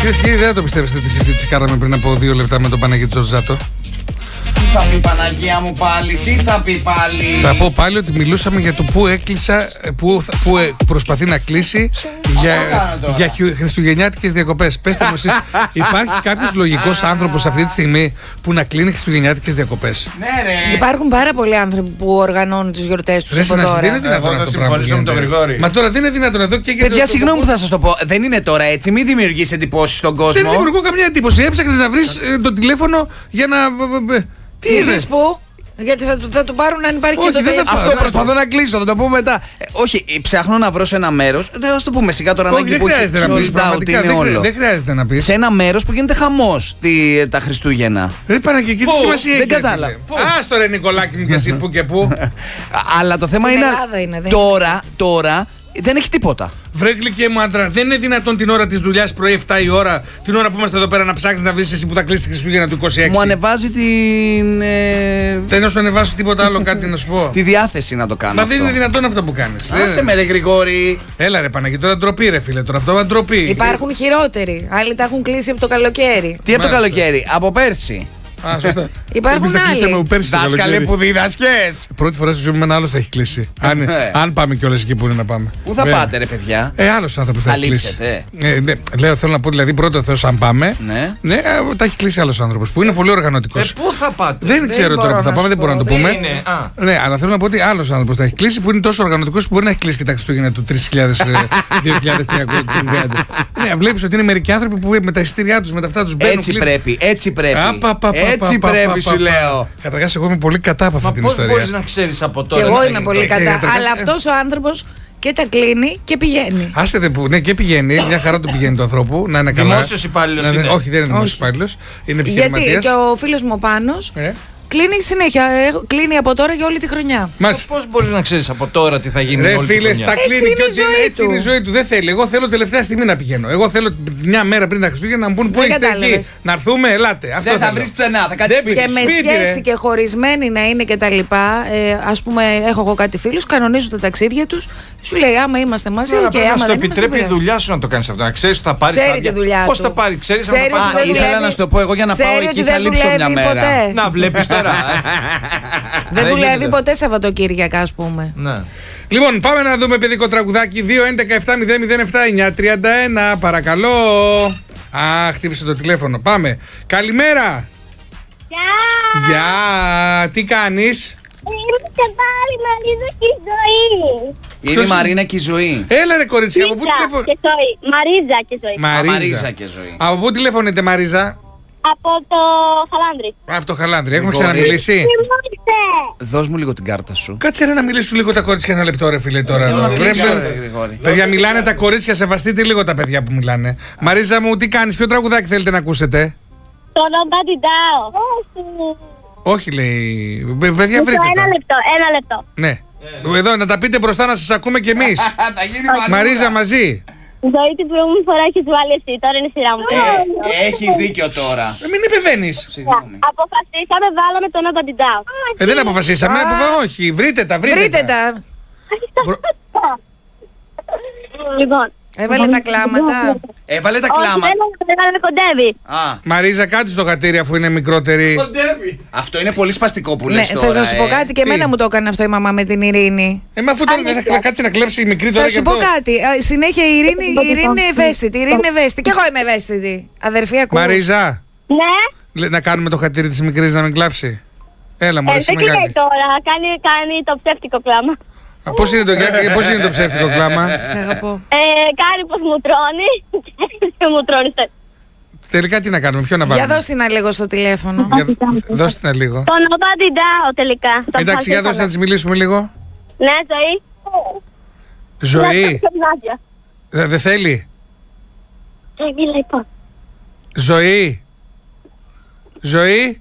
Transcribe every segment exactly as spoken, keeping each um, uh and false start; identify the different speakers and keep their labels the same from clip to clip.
Speaker 1: Κυρίες και κύριοι, δεν θα το πιστεύετε τη συζήτηση κάναμε πριν από δύο λεπτά με τον Παναγιώτη Τζορτζάτο.
Speaker 2: Τι θα πει Παναγία μου πάλι, τι θα πει πάλι.
Speaker 1: Θα πω πάλι ότι μιλούσαμε για το που έκλεισα, που, που προσπαθεί να κλείσει για, για χριστουγεννιάτικες διακοπές. Πέστε μου εσείς, υπάρχει κάποιος λογικός άνθρωπος αυτή τη στιγμή που να κλείνει χριστουγεννιάτικες διακοπές?
Speaker 2: Ναι, ρε.
Speaker 3: Υπάρχουν πάρα πολλοί άνθρωποι που οργανώνουν τις γιορτές τους από τώρα.
Speaker 1: Δεν είναι δυνατόν αυτό το πράγμα. Μα τώρα δεν είναι δυνατόν εδώ και για.
Speaker 2: Παιδιά, συγγνώμη που θα σας το πω. Δεν είναι τώρα έτσι. Μην δημιουργείς εντυπώσεις στον κόσμο.
Speaker 1: Δεν δημιουργώ καμία εντύπωση. Έψαχνες να βρεις το τηλέφωνο για να.
Speaker 3: Τι είναι που? Γιατί θα, θα του πάρουν αν υπάρχει.
Speaker 1: Όχι,
Speaker 3: και το
Speaker 1: δεν θα
Speaker 3: τηλέφωνο.
Speaker 2: Αυτό προσπαθώ να κλείσω, θα το πούμε μετά. Ε, όχι, ψάχνω να βρω σε ένα μέρος. Δεν θα το πούμε σιγά τώρα.
Speaker 1: Όχι, δεν χρειάζεται να πεις. Πραγματικά
Speaker 2: είναι όλο.
Speaker 1: Δεν χρειάζεται να πεις.
Speaker 2: Σε ένα μέρος που γίνεται χαμός τι, τα Χριστούγεννα.
Speaker 1: Δεν πάνε και εκεί τι σημασία έχει.
Speaker 2: Δεν κατάλαβα.
Speaker 1: Άστο ρε Νικολάκη μου και εσύ που και που.
Speaker 2: Αλλά το θέμα
Speaker 3: Στην
Speaker 2: είναι.
Speaker 3: Ελλάδα είναι, δεν
Speaker 2: Τώρα, τώρα δεν έχει τίποτα.
Speaker 1: Βρε γλυκέ μου άντρα, δεν είναι δυνατόν την ώρα της δουλειάς πρωί εφτά η ώρα, την ώρα που είμαστε εδώ πέρα, να ψάχνεις να βρεις εσύ που θα κλείσει τη Χριστούγεννα του είκοσι έξι.
Speaker 2: Μου ανεβάζει την. Ε...
Speaker 1: Θες να σου ανεβάσω τίποτα άλλο, κάτι να σου πω?
Speaker 2: Τη διάθεση να το κάνω.
Speaker 1: Μα
Speaker 2: αυτό.
Speaker 1: δεν είναι δυνατόν αυτό που κάνεις.
Speaker 2: Άσε με ρε Γρηγόρη.
Speaker 1: Έλα ρε Παναγί, τώρα ντροπή ρε φίλε, τώρα αυτό va ντροπή.
Speaker 3: Υπάρχουν χειρότεροι. Άλλοι τα έχουν κλείσει από το καλοκαίρι.
Speaker 2: Τι από το
Speaker 1: Μάλιστα.
Speaker 2: καλοκαίρι, από πέρσι.
Speaker 1: Α, σωστά.
Speaker 3: Υπάρχουν
Speaker 1: Εμείς τα κλείσαμε
Speaker 3: άλλοι.
Speaker 1: από πέρσι το
Speaker 2: Δάσκαλε
Speaker 1: καλοκαίρι.
Speaker 2: που δίδασκες.
Speaker 1: Πρώτη φορά στη ζωή μου ένα άλλο θα έχει κλείσει. Αν,
Speaker 2: Ε.
Speaker 1: αν πάμε κιόλας εκεί που είναι να πάμε.
Speaker 2: Πού θα
Speaker 1: Ε.
Speaker 2: πάτε ρε παιδιά?
Speaker 1: Ε, άλλος άνθρωπος θα
Speaker 2: Θα
Speaker 1: έχει κλείσει.
Speaker 2: λείψετε.
Speaker 1: Ε, ναι, λέω, θέλω να πω δηλαδή πρώτο Θεός αν πάμε.
Speaker 2: Ναι.
Speaker 1: Ναι, ε, τα έχει κλείσει άλλος άνθρωπος που είναι πολύ
Speaker 4: Ε,
Speaker 1: οργανωτικός.
Speaker 4: πού θα πάτε?
Speaker 1: Δεν ξέρω
Speaker 3: μπορώ
Speaker 1: τώρα που θα
Speaker 3: να
Speaker 1: πάμε,
Speaker 3: σου
Speaker 1: δεν μπορούμε να το
Speaker 3: πω.
Speaker 1: πούμε.
Speaker 4: Δεν είναι, α.
Speaker 1: Ναι, αλλά θέλω να πω ότι άλλος άνθρωπος θα έχει κλείσει που είναι τόσο οργανωτικός που μπορεί να έχει κλείσει και τα Χριστούγεννα του τρεις χιλιάδες, δύο χιλιάδες τριακόσια. Ναι, βλέπεις ότι είναι μερικοί άνθρωποι που με τα εισιτήριά τους, με τα αυτά τους μπαίνουν.
Speaker 2: Έτσι
Speaker 1: κλείνουν.
Speaker 2: πρέπει, έτσι πρέπει.
Speaker 1: Α, πα, πα, πα,
Speaker 2: Έτσι
Speaker 1: πα, πα,
Speaker 2: πρέπει
Speaker 1: πα,
Speaker 2: σου
Speaker 1: πα,
Speaker 2: λέω.
Speaker 1: Καταρχάς, εγώ είμαι πολύ κατά από αυτή
Speaker 4: Μα
Speaker 1: την
Speaker 4: πώς
Speaker 1: ιστορία.
Speaker 4: μπορείς να ξέρεις από
Speaker 3: Και
Speaker 4: τώρα?
Speaker 3: εγώ
Speaker 4: να
Speaker 3: είμαι
Speaker 4: γίνει
Speaker 3: πολύ
Speaker 4: το-
Speaker 3: κατά.
Speaker 1: καταρχάς,
Speaker 3: Αλλά
Speaker 1: ε.
Speaker 3: αυτός ο άνθρωπος και τα κλείνει και πηγαίνει.
Speaker 1: Άσε δε που, ναι, και πηγαίνει, μια χαρά του πηγαίνει του ανθρώπου, να είναι καλά.
Speaker 4: Δημόσιος υπάλληλος
Speaker 1: Να-
Speaker 4: είναι.
Speaker 1: Όχι, δεν είναι δημόσιος
Speaker 3: Όχι.
Speaker 1: υπάλληλος, είναι
Speaker 3: Γιατί
Speaker 1: επιχειρηματίας.
Speaker 3: και ο φίλος μου ο Πάνος
Speaker 1: Ε,
Speaker 3: κλείνει συνέχεια. ε, Κλείνει από τώρα για όλη τη χρονιά.
Speaker 1: μάλιστα.
Speaker 4: Πώς μπορείς να ξέρεις από τώρα τι θα γίνει
Speaker 1: Ρε
Speaker 4: όλη τη
Speaker 1: φίλε,
Speaker 4: χρονιά?
Speaker 1: στα κλείνει
Speaker 3: είναι
Speaker 1: και
Speaker 3: η
Speaker 1: ότι
Speaker 3: ζωή
Speaker 1: έτσι
Speaker 3: του.
Speaker 1: είναι η ζωή του. Δεν θέλει. Εγώ θέλω τελευταία στιγμή να πηγαίνω. Εγώ θέλω μια μέρα πριν τα Χριστούγεννα να μου πούν πού
Speaker 3: Δεν
Speaker 1: είστε εκεί.
Speaker 3: κατάλαβες.
Speaker 1: Να έρθουμε, ελάτε. Αυτό
Speaker 2: Δεν θα
Speaker 1: θέλω.
Speaker 2: βρεις πουθενά, θα κάτσεις
Speaker 1: Δεν
Speaker 2: σπίτι
Speaker 3: Και
Speaker 2: σου.
Speaker 3: με
Speaker 1: σπίτι,
Speaker 3: σχέση
Speaker 1: ρε.
Speaker 3: και χωρισμένοι να είναι και τα λοιπά, ε, ας πούμε, έχω εγώ κάτι φίλους, κανονίζουν τα ταξίδια τους. Σου λέει, άμα είμαστε μαζί
Speaker 4: Άρα
Speaker 3: και
Speaker 4: πρέπει να
Speaker 3: άμα
Speaker 4: σου το
Speaker 3: δεν είμαστε,
Speaker 4: επιτρέπει η
Speaker 3: δεν
Speaker 4: δουλειά σου να το κάνεις αυτό. Να ξέρεις ότι θα πάρεις
Speaker 3: Ξέρει
Speaker 4: άδεια.
Speaker 3: τη δουλειά
Speaker 4: Πώς
Speaker 3: του.
Speaker 4: θα πάρει, ξέρεις αν
Speaker 3: Ξέρει
Speaker 4: θα
Speaker 3: ότι
Speaker 4: πάρεις.
Speaker 3: δεν
Speaker 2: Α, ήθελα
Speaker 3: δουλεύει.
Speaker 2: να σου το πω εγώ για να πάω
Speaker 3: Ξέρει
Speaker 2: εκεί
Speaker 3: ότι
Speaker 2: θα
Speaker 3: δεν
Speaker 2: λείψω μια
Speaker 3: δουλεύει
Speaker 2: μέρα.
Speaker 3: ποτέ.
Speaker 4: Να βλέπεις τώρα. ε.
Speaker 3: Δεν
Speaker 4: Δεν
Speaker 3: δουλεύει
Speaker 4: γίνεται.
Speaker 3: ποτέ Σαββατοκύριακα, ας πούμε.
Speaker 4: Ναι.
Speaker 1: Λοιπόν, πάμε να δούμε παιδικό τραγουδάκι. δύο έντεκα επτά μηδέν μηδέν επτά εννιά τριάντα ένα. Παρακαλώ. Α, χτύπησε το τηλέφωνο. Πάμε. Καλημέρα.
Speaker 5: Γεια!
Speaker 1: Γεια. Τι κάνεις?
Speaker 5: Είμαστε πάλι Μαρίζα και η ζωή.
Speaker 2: Είναι η
Speaker 1: Ποιος-
Speaker 2: Μαρίνα και η ζωή.
Speaker 1: Έλα ρε κορίτσι, από πού
Speaker 5: Μαρίζα
Speaker 1: τηλεφωνείτε?
Speaker 5: και ζωή. Μαρίζα και ζωή.
Speaker 2: Α, Μαρίζα
Speaker 1: Μαρίζα.
Speaker 2: και ζωή.
Speaker 1: Από πού τηλεφωνείτε Μαρίζα?
Speaker 5: Από το Χαλάνδρη.
Speaker 1: Από το Χαλάνδρι. Έχουμε
Speaker 2: Γρηγόρη.
Speaker 1: ξαναμιλήσει?
Speaker 5: Θυμάστε!
Speaker 2: Δώσ' μου λίγο την κάρτα σου.
Speaker 1: Κάτσε ρε να μιλήσουν λίγο τα κορίτσια ένα λεπτό ρε φίλε τώρα. εδώ.
Speaker 2: να
Speaker 1: Βλέπω-
Speaker 2: κλείσω, ρε, Γρηγόρη.
Speaker 1: Παιδιά μιλάνε τα κορίτσια, σεβαστείτε λίγο τα παιδιά που μιλάνε. Μαρίζα μου, τι κάνεις, ποιο τραγουδάκι θέλετε να ακούσετε?
Speaker 5: Το Nobody Down. Όχι.
Speaker 1: Όχι λέει, Παι- παιδιά βρείτε
Speaker 5: Ένα
Speaker 1: τα.
Speaker 5: λεπτό, ένα λεπτό.
Speaker 1: Ναι. Εδώ να τα πείτε μπροστά να σας ακούμε κι εμείς.
Speaker 2: Θα γίνει
Speaker 1: Μαρίζα μαζί.
Speaker 5: Ζωή την προηγούμενη φορά έχεις βάλει εσύ, τώρα είναι η σειρά μου.
Speaker 2: Ε, έχεις δίκιο τώρα.
Speaker 1: Ε, Μην επεβαίνεις.
Speaker 2: Συγγνώμη.
Speaker 5: Αποφασίσαμε, βάλαμε το Nobody Down.
Speaker 1: Ε, δεν αποφασίσαμε, αποφα- όχι. Βρείτε τα, βρείτε,
Speaker 3: Βρείτε τα.
Speaker 1: Μπρο-
Speaker 5: Λοιπόν.
Speaker 3: Έβαλε τα κλάματα.
Speaker 2: Έβαλε τα
Speaker 5: Όχι,
Speaker 2: κλάματα.
Speaker 5: δεν δεν με κοντεύει.
Speaker 2: Α,
Speaker 1: Μαρίζα, κάτσε στο χατήρι αφού είναι μικρότερη.
Speaker 2: αυτό είναι πολύ σπαστικό που
Speaker 3: Ναι,
Speaker 2: λες τώρα.
Speaker 3: θες να σου πω
Speaker 2: ε.
Speaker 3: κάτι και
Speaker 1: Τι?
Speaker 3: εμένα μου το έκανε αυτό η μαμά με την Ειρήνη.
Speaker 1: Ε, μα αφού τώρα δεν θα κάτσει να κλέψει η μικρή τώρα
Speaker 3: Θα
Speaker 1: και
Speaker 3: σου πω
Speaker 1: αυτό.
Speaker 3: κάτι. ε, Συνέχεια η Ειρήνη, η Ειρήνη είναι ευαίσθητη. Η Ειρήνη είναι ευαίσθητη. Και εγώ είμαι ευαίσθητη. Αδερφή, ακούω.
Speaker 1: Μαρίζα,
Speaker 5: Ναι.
Speaker 1: λέ- να κάνουμε το χατήρι της μικρής να μην κλάψει. Έλα,
Speaker 5: Ε,
Speaker 1: μωρέ, εσύ
Speaker 5: δεν κοιτάει
Speaker 1: μεγάλη.
Speaker 5: τώρα, κάνει, κάνει το ψεύτικο κλάμα.
Speaker 1: Α, Πώς είναι το, για- πώς είναι το ψεύτικο κλάμα?
Speaker 3: Σε αγαπώ.
Speaker 5: Ε, κάνει πως μου τρώνει και μου τρώνει στο...
Speaker 1: Τελικά τι να κάνουμε, ποιο να
Speaker 3: Για
Speaker 1: βάλουμε?
Speaker 3: δώστε ένα λίγο στο τηλέφωνο.
Speaker 1: Για- Δώστε ένα λίγο.
Speaker 5: Το Nobody Down τελικά. Το
Speaker 1: Εντάξει, για δώστε να της μιλήσουμε λίγο.
Speaker 5: Ναι, ζωή.
Speaker 1: Ζωή,
Speaker 5: Νάντια.
Speaker 1: δεν δε θέλει.
Speaker 5: Ε, μίλα λοιπόν.
Speaker 1: Ζωή. Ζωή.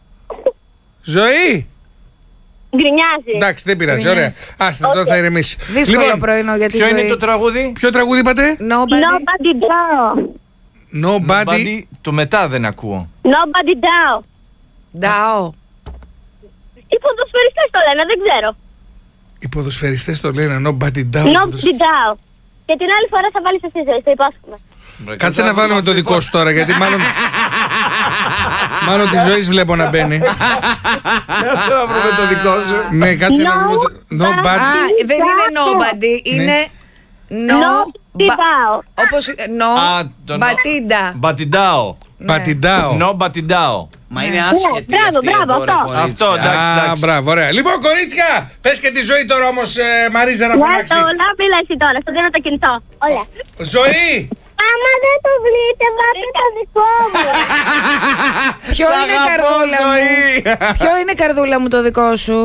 Speaker 1: Ζωή.
Speaker 5: Γκρινιάζει.
Speaker 1: Εντάξει, δεν πειράζει, ωραία.
Speaker 3: Γκρινιάζει.
Speaker 1: Άστε, τώρα θα ηρεμήσει.
Speaker 3: Δύσκολο
Speaker 1: Λοιπόν,
Speaker 3: πρωινό για τη
Speaker 4: Ποιο είναι
Speaker 3: ζωή.
Speaker 4: το τραγούδι?
Speaker 1: ποιο τραγούδι είπατε?
Speaker 3: Nobody.
Speaker 5: Nobody Down.
Speaker 1: Nobody.
Speaker 4: Nobody, το μετά δεν ακούω.
Speaker 5: Nobody Down.
Speaker 3: Ντάο.
Speaker 5: Οι ποδοσφαιριστές το λένε, δεν ξέρω.
Speaker 1: Οι ποδοσφαιριστές το λένε Nobody down.
Speaker 5: Nobody Down. Και την άλλη φορά θα βάλεις εσύ ζωή, το υπόσχομαι.
Speaker 1: Κάτσε να βάλουμε το δικό σου τώρα, γιατί μάλλον. Μάλλον τη ζωή βλέπω να μπαίνει.
Speaker 4: Κάτσε να βρούμε το δικό σου.
Speaker 1: Ναι, κάτσε να βρούμε το.
Speaker 3: Α,
Speaker 1: Nobody.
Speaker 3: δεν είναι nobody, είναι. No.
Speaker 5: Τυπάω.
Speaker 3: Όπως.
Speaker 4: Α,
Speaker 3: No.
Speaker 4: το no.
Speaker 3: Μπατίντα.
Speaker 4: Μπατιντάο.
Speaker 1: Πατιντάω.
Speaker 4: Νο μπατιντάο.
Speaker 2: Μα είναι άσχετη
Speaker 5: μπράβο,
Speaker 2: αυτή
Speaker 5: μπράβο,
Speaker 2: εδώ, ρε
Speaker 5: αυτό.
Speaker 2: κορίτσια.
Speaker 4: Αυτό, εντάξει,
Speaker 1: Α,
Speaker 4: εντάξει.
Speaker 1: μπράβο, ωραία. Λοιπόν, κορίτσια, πες και τη ζωή τώρα όμως, ε, Μαρίζα, να
Speaker 5: Να
Speaker 1: φωνάξει.
Speaker 5: το, να μιλά εσύ τώρα, στο δίνω το κινητό. Ωραία.
Speaker 1: Ζωή!
Speaker 5: Άμα δεν το βρείτε, βάτε το δικό μου.
Speaker 3: Ποιο
Speaker 2: Σ'
Speaker 3: είναι,
Speaker 2: αγαπώ,
Speaker 3: καρδούλα μου?
Speaker 2: ζωή.
Speaker 3: Ποιο είναι, καρδούλα μου, το δικό σου?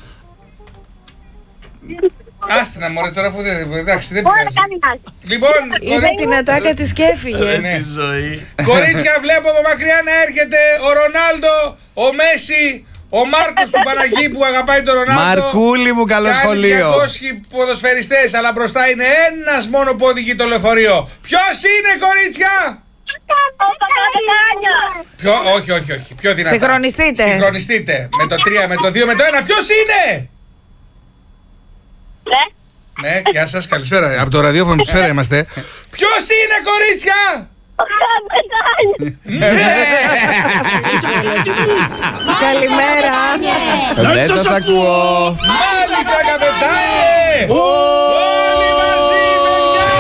Speaker 1: Άστη να μωρέ τώρα, αφού δεν. Εντάξει, δεν
Speaker 5: Ωραία,
Speaker 1: πειράζει.
Speaker 5: κάνει λάθος.
Speaker 1: Λοιπόν,
Speaker 3: Είδε
Speaker 1: κορί-
Speaker 3: την ατάκα της και έφυγε.
Speaker 1: Ναι.
Speaker 4: Τι ζωή.
Speaker 1: κορίτσια, βλέπω από μακριά να έρχεται ο Ρονάλντο, ο Μέση, ο Μάρκος του Παναγί που αγαπάει τον Ρονάλντο.
Speaker 2: Μαρκούλη μου, καλό
Speaker 1: Κάνει
Speaker 2: σχολείο.
Speaker 1: διακόσιοι ποδοσφαιριστές, αλλά μπροστά είναι ένας μόνο που οδηγεί το λεωφορείο. Ποιος είναι, κορίτσια?
Speaker 5: Ο Παπαγάλιο.
Speaker 1: Ποιο, όχι, όχι, όχι. Πιο δυνατά.
Speaker 3: Συγχρονιστείτε.
Speaker 1: Συγχρονιστείτε. Με το τρία, με το δύο, με το ένα. Ποιος είναι?
Speaker 5: Ναι.
Speaker 1: Ναι, γεια σας, καλησπέρα. Από το ραδιόφωνο του Σφαίρα είμαστε. Ποιος είναι, κορίτσια?
Speaker 5: Ο Παπαγάλιο.
Speaker 3: Καλημέρα.
Speaker 2: Δεν σας ακούω.
Speaker 1: Μάλιστα, καπετάνε!